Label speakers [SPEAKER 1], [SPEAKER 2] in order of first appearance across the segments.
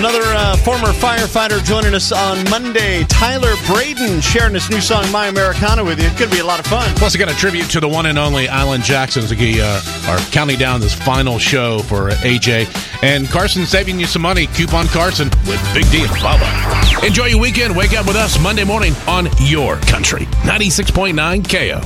[SPEAKER 1] Another former firefighter joining us on Monday, Tyler Braden, sharing this new song, My Americana, with you. It's going to be a lot of fun.
[SPEAKER 2] Plus, I got a tribute to the one and only Alan Jackson as we are counting down this final show for AJ. And Carson saving you some money. Coupon Carson with Big D and Bubba. Enjoy your weekend. Wake up with us Monday morning on your country. 96.9 KO.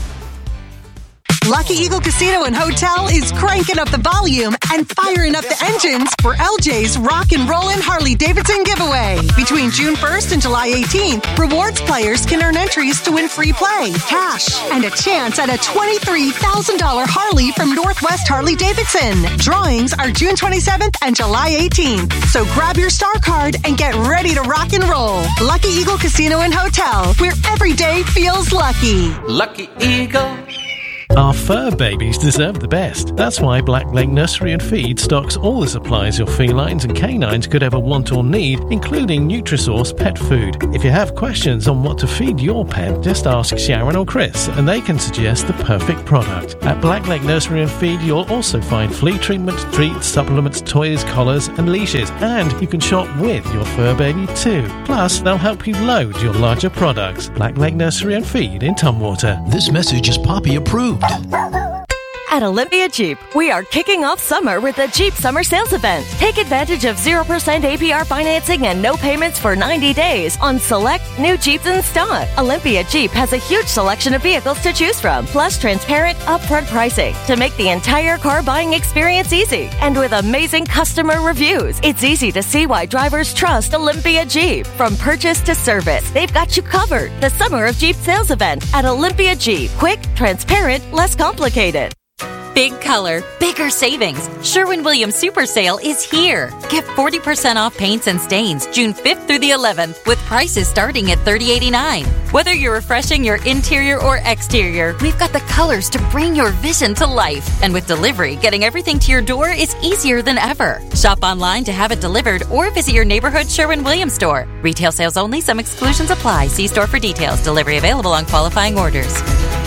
[SPEAKER 3] Lucky Eagle Casino and Hotel is cranking up the volume and firing up the engines for LJ's Rock and Rollin' Harley-Davidson giveaway. Between June 1st and July 18th, rewards players can earn entries to win free play, cash, and a chance at a $23,000 Harley from Northwest Harley-Davidson. Drawings are June 27th and July 18th. So grab your star card and get ready to rock and roll. Lucky Eagle Casino and Hotel, where every day feels lucky.
[SPEAKER 4] Lucky Eagle.
[SPEAKER 5] Our fur babies deserve the best. That's why Black Lake Nursery and Feed stocks all the supplies your felines and canines could ever want or need, including Nutrisource pet food. If you have questions on what to feed your pet, just ask Sharon or Chris, and they can suggest the perfect product. At Black Lake Nursery and Feed, you'll also find flea treatment, treats, supplements, toys, collars, and leashes, and you can shop with your fur baby too. Plus, they'll help you load your larger products. Black Lake Nursery and Feed in Tumwater.
[SPEAKER 6] This message is Poppy approved.
[SPEAKER 7] At Olympia Jeep, we are kicking off summer with a Jeep Summer Sales Event. Take advantage of 0% APR financing and no payments for 90 days on select new Jeeps in stock. Olympia Jeep has a huge selection of vehicles to choose from, plus transparent, upfront pricing to make the entire car buying experience easy. And with amazing customer reviews, it's easy to see why drivers trust Olympia Jeep. From purchase to service, they've got you covered. The Summer of Jeep Sales Event at Olympia Jeep. Quick, transparent, less complicated.
[SPEAKER 8] Big color, bigger savings. Sherwin-Williams Super Sale is here. Get 40% off paints and stains June 5th through the 11th with prices starting at $30.89. Whether you're refreshing your interior or exterior, we've got the colors to bring your vision to life. And with delivery, getting everything to your door is easier than ever. Shop online to have it delivered or visit your neighborhood Sherwin-Williams store. Retail sales only. Some exclusions apply. See store for details. Delivery available on qualifying orders.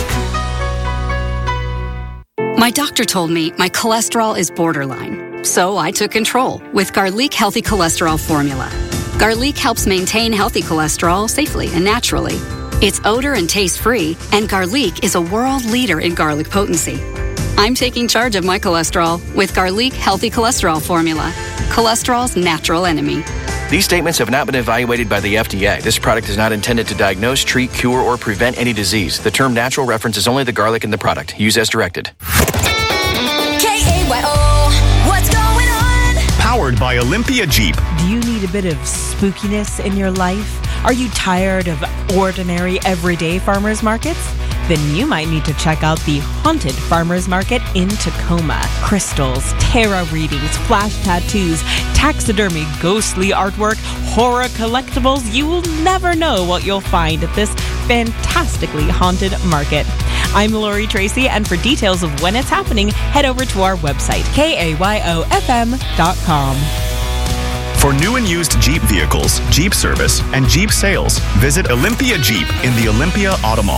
[SPEAKER 9] My doctor told me my cholesterol is borderline, so I took control with Garlic Healthy Cholesterol Formula. Garlic helps maintain healthy cholesterol safely and naturally. It's odor and taste-free, and Garlic is a world leader in garlic potency. I'm taking charge of my cholesterol with Garlic Healthy Cholesterol Formula, cholesterol's natural enemy.
[SPEAKER 10] These statements have not been evaluated by the FDA. This product is not intended to diagnose, treat, cure, or prevent any disease. The term natural references only the garlic in the product. Use as directed.
[SPEAKER 11] KAYO, what's going on?
[SPEAKER 12] Powered by Olympia Jeep.
[SPEAKER 13] Do you need a bit of spookiness in your life? Are you tired of ordinary, everyday farmers markets? Then you might need to check out the Haunted Farmers Market in Tacoma. Crystals, tarot readings, flash tattoos, taxidermy, ghostly artwork, horror collectibles. You will never know what you'll find at this fantastically haunted market. I'm Lori Tracy, and for details of when it's happening, head over to our website, KAYOFM.com.
[SPEAKER 12] For new and used Jeep vehicles, Jeep service, and Jeep sales, visit Olympia Jeep in the Olympia Auto Mall.